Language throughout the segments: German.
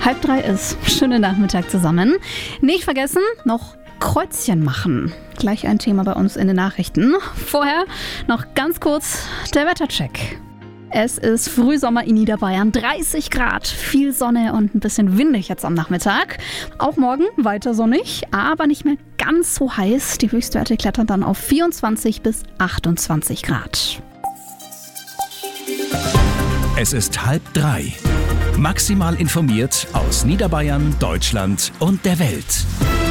2:30 ist. Schönen Nachmittag zusammen. Nicht vergessen, noch Kreuzchen machen. Gleich ein Thema bei uns in den Nachrichten. Vorher noch ganz kurz der Wettercheck. Es ist Frühsommer in Niederbayern, 30 Grad, viel Sonne und ein bisschen windig jetzt am Nachmittag. Auch morgen weiter sonnig, aber nicht mehr ganz so heiß. Die Höchstwerte klettern dann auf 24 bis 28 Grad. Es ist 2:30. Maximal informiert aus Niederbayern, Deutschland und der Welt.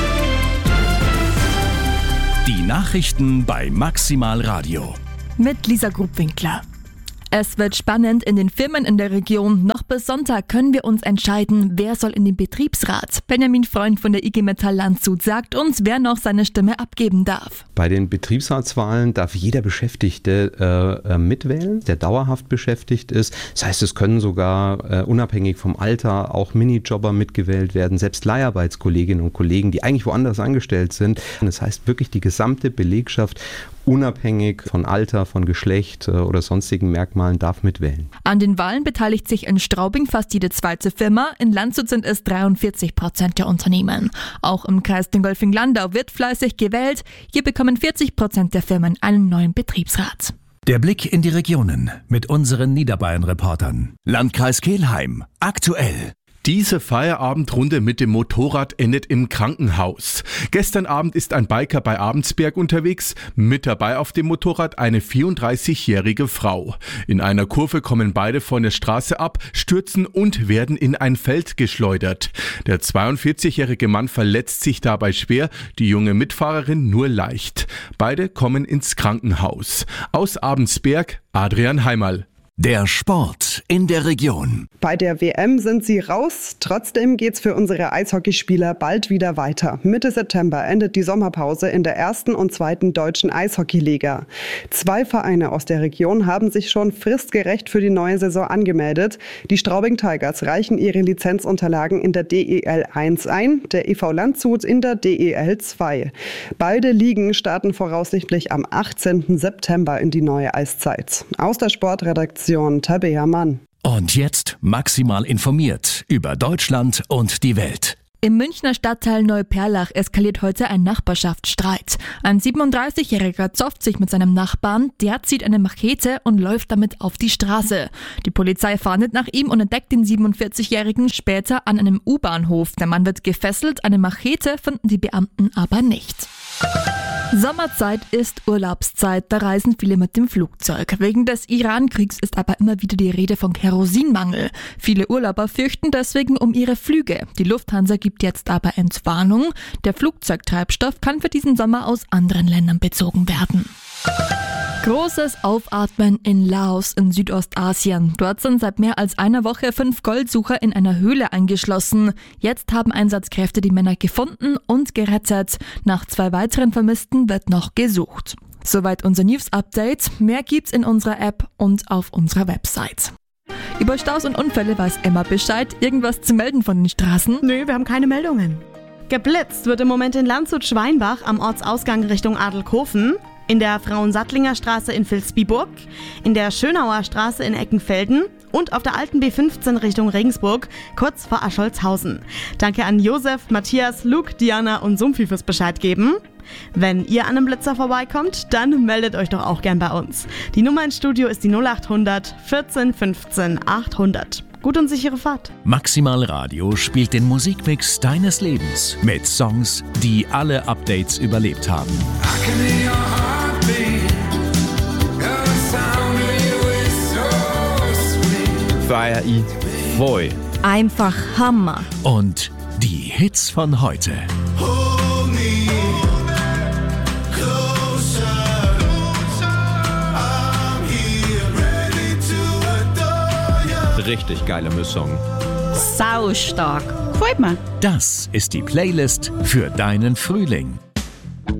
Die Nachrichten bei Maximal Radio. Mit Lisa Grubwinkler. Es wird spannend in den Firmen in der Region. Noch bis Sonntag können wir uns entscheiden, wer soll in den Betriebsrat. Benjamin Freund von der IG Metall Landshut sagt uns, wer noch seine Stimme abgeben darf. Bei den Betriebsratswahlen darf jeder Beschäftigte mitwählen, der dauerhaft beschäftigt ist. Das heißt, es können sogar unabhängig vom Alter auch Minijobber mitgewählt werden, selbst Leiharbeitskolleginnen und Kollegen, die eigentlich woanders angestellt sind. Das heißt wirklich die gesamte Belegschaft, unabhängig von Alter, von Geschlecht oder sonstigen Merkmalen, darf mitwählen. An den Wahlen beteiligt sich in Straubing fast jede zweite Firma. In Landshut sind es 43% der Unternehmen. Auch im Kreis Dingolfing-Landau wird fleißig gewählt. Hier bekommen 40% der Firmen einen neuen Betriebsrat. Der Blick in die Regionen mit unseren Niederbayern-Reportern. Landkreis Kelheim. Aktuell. Diese Feierabendrunde mit dem Motorrad endet im Krankenhaus. Gestern Abend ist ein Biker bei Abendsberg unterwegs. Mit dabei auf dem Motorrad eine 34-jährige Frau. In einer Kurve kommen beide von der Straße ab, stürzen und werden in ein Feld geschleudert. Der 42-jährige Mann verletzt sich dabei schwer, die junge Mitfahrerin nur leicht. Beide kommen ins Krankenhaus. Aus Abendsberg, Adrian Heimerl. Der Sport in der Region. Bei der WM sind sie raus. Trotzdem geht's für unsere Eishockeyspieler bald wieder weiter. Mitte September endet die Sommerpause in der 1. und 2. deutschen Eishockeyliga. 2 Vereine aus der Region haben sich schon fristgerecht für die neue Saison angemeldet. Die Straubing Tigers reichen ihre Lizenzunterlagen in der DEL 1 ein, der EV Landshut in der DEL 2. Beide Ligen starten voraussichtlich am 18. September in die neue Eiszeit. Aus der Sportredaktion Tabea Mann. Und jetzt maximal informiert über Deutschland und die Welt. Im Münchner Stadtteil Neuperlach eskaliert heute ein Nachbarschaftsstreit. Ein 37-Jähriger zofft sich mit seinem Nachbarn, der zieht eine Machete und läuft damit auf die Straße. Die Polizei fahndet nach ihm und entdeckt den 47-Jährigen später an einem U-Bahnhof. Der Mann wird gefesselt, eine Machete finden die Beamten aber nicht. Sommerzeit ist Urlaubszeit, da reisen viele mit dem Flugzeug. Wegen des Iran-Kriegs ist aber immer wieder die Rede von Kerosinmangel. Viele Urlauber fürchten deswegen um ihre Flüge. Die Lufthansa gibt jetzt aber Entwarnung. Der Flugzeugtreibstoff kann für diesen Sommer aus anderen Ländern bezogen werden. Großes Aufatmen in Laos in Südostasien. Dort sind seit mehr als einer Woche 5 Goldsucher in einer Höhle eingeschlossen. Jetzt haben Einsatzkräfte die Männer gefunden und gerettet. Nach 2 weiteren Vermissten wird noch gesucht. Soweit unser News-Update. Mehr gibt's in unserer App und auf unserer Website. Über Staus und Unfälle weiß Emma Bescheid. Irgendwas zu melden von den Straßen? Nö, wir haben keine Meldungen. Geblitzt wird im Moment in Landshut-Schweinbach am Ortsausgang Richtung Adelkofen, in der Frauensattlinger Straße in Vilsbiburg, in der Schönauer Straße in Eckenfelden und auf der alten B15 Richtung Regensburg, kurz vor Ascholzhausen. Danke an Josef, Matthias, Luke, Diana und Sumpfi fürs Bescheid geben. Wenn ihr an einem Blitzer vorbeikommt, dann meldet euch doch auch gern bei uns. Die Nummer ins Studio ist die 0800 14 15 800. Gut und sichere Fahrt. Maximal Radio spielt den Musikmix deines Lebens mit Songs, die alle Updates überlebt haben. Feier ich voll. Einfach Hammer. Und die Hits von heute. Richtig geile Mischung. Sau stark. Freut mich. Das ist die Playlist für deinen Frühling.